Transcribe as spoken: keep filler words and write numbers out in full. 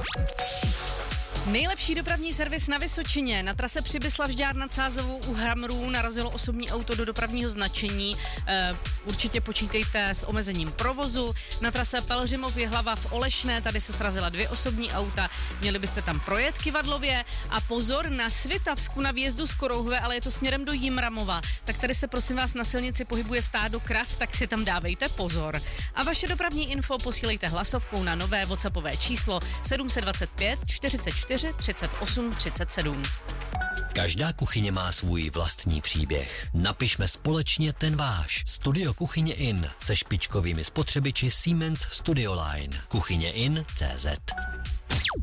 Nejlepší dopravní servis na Vysočině. Na trase Přibyslav Žďár nad Sázavou u Hamrů narazilo osobní auto do dopravního značení. E, určitě počítejte s omezením provozu. Na trase Pelhřimov Jihlava v Olešné, tady se srazila dvě osobní auta. Měli byste tam projet Kyvadlově. A pozor na Svitavsku na výjezdu z Korouhve, ale je to směrem do Jimramova. Tak tady se prosím vás na silnici pohybuje stádo krav, tak si tam dávejte pozor. A vaše dopravní info posílejte hlasovkou na nové WhatsAppové číslo sedm dva pět čtyřicet čtyři třicet osm třicet sedm. Každá kuchyně má svůj vlastní příběh. Napišme společně ten váš. Studio Kuchyně In se špičkovými spotřebiči Siemens Studioline. Kuchyně in tečka cé zet.